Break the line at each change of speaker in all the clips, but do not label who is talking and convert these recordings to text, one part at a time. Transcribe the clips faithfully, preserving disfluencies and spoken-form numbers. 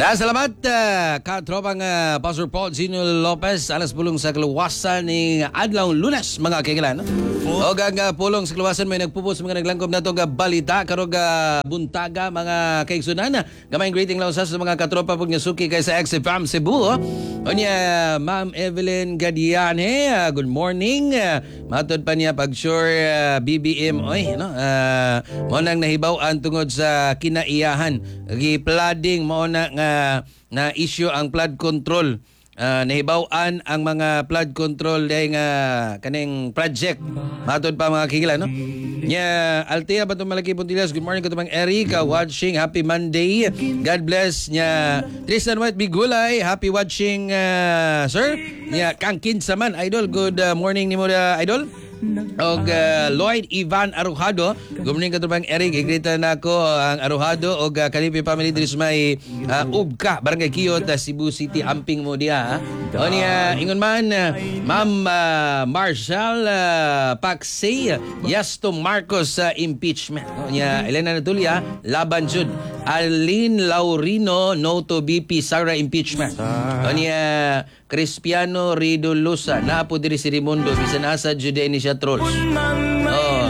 Na salamat uh, katropang uh, Pastor Paul Zino Lopez alas pulong sa kaluwasan ni adlaw Lunes mga kaigalan. O ang uh, pulong sa kaluwasan may nagpupos mga naglangkob nato nga balita karog uh, buntaga mga kaigsunan. Gamayng greeting lang sa mga katropa pug suki kay sa X F M Cebu. O niya Ma'am Evelyn Gadiane, uh, good morning. Uh, matod pa niya pag sure uh, B B M oy no. Uh, mo nang nahibaw-an tungod sa kinaiyahan. Gi-flooding mo na nga na issue ang flood control. Uh, nahibaw-an ang mga flood control dahil nga kaning project. Matod pa mga kigila, no? Nya, Altea Batong Malaki Puntilas, good morning ko tumang Erika, watching, happy Monday. God bless. Nya, Tristan White Bigulay, happy watching, uh, sir. Nya, Kang Kinsaman, idol, good uh, morning ni mo, uh, idol. Og uh, Lloyd Ivan Arujado, good morning ka tumang Eric, igrita na ako ang Arujado og uh, Kalipi family diri sa may uh, Ubka, Barangay Kiyot, uh, Cebu City, amping mo diha. O niya, ingon man, uh, Ma'am uh, Marshall uh, Paxey, yes to Marcos uh, impeachment. O niya, Elena Natulia, laban jud. Arlene Laurino, no to B P Sara impeachment. O niya, Crispiano Ridolosa, naapo diri si Raimundo, bisan asa jud ni siya trolls. Oh.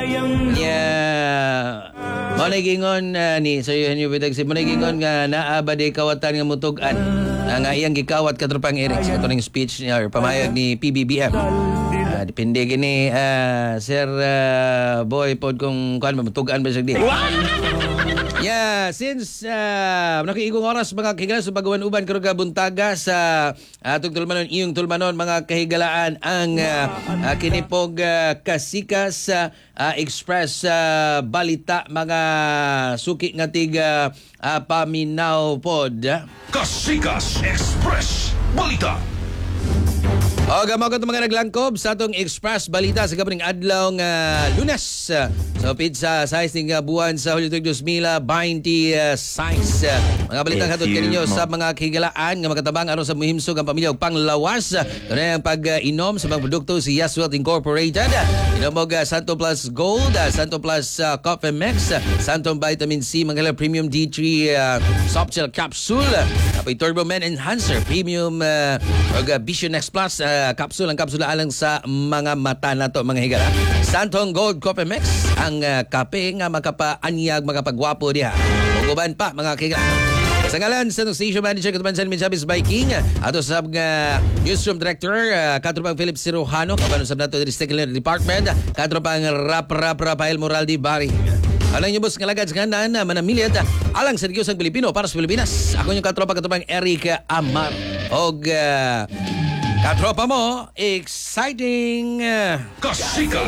Yeah. Mo nagingon uh, ni sayo hanyo bitag si mo nagingon nga naa ba di kawatan nga mutugan uh, nga iyang gikawat katropang Eric sa kaning speech niya or pamayag ni P B B M. Uh, depende gini uh, Sir uh, Boy pod kung kuan mamutugan ba siya di. Yeah, since uh, nakiigong oras mga kahigala sa bagawan uban karong buntaga sa atong uh, tulmanon iyong tulmanon mga kahigalaan ang uh, uh, kinipog uh, kasikas uh, uh, express uh, balita mga suki nga tiga uh, paminaw pod.
Kasikas Express Balita.
O gamaw ka mga naglangkob sa atong Express Balita sa gabi ng adlaw nga Lunes. So pizza size ng buwan sa Hulyo two thousand twenty-six. Mga balita hatod kaninyo sa mga kahigalaan nga makatabang aron sa muhimsog ang pamilya og panglawas. Kani ang pag-inom sa mga produkto si Yaswelt Incorporated. Inomog uh, Santo Plus Gold, uh, Santo Plus uh, Coffee Mix, uh, Santo Vitamin C, mga Premium D three uh, Soft Gel Capsule, apoy Turbo Men Enhancer, Premium uh, og uh, Vision X Plus uh, capsule, ang kapsula alang sa mga mata nato mga higala. Santong Gold Coffee Mix, ang uh, kape nga makapaanyag, makapagwapo diha. Uguban pa mga higala. Sa ngalan sa Station Manager Katuban San Minsabis Biking, ato sa uh, Newsroom Director, uh, Katropang Philip Cirujano, kapanon sa nato Technical Department, Katropang Rap Rap Rafael Moraldi Bari. Alang niyo boss kalagad sa kanan na manamilit alang sa Diyos ang Pilipino para sa Pilipinas. Ako yung katropa katropang Eric Amar. Og uh, katropa mo, exciting! Uh,
Kasikas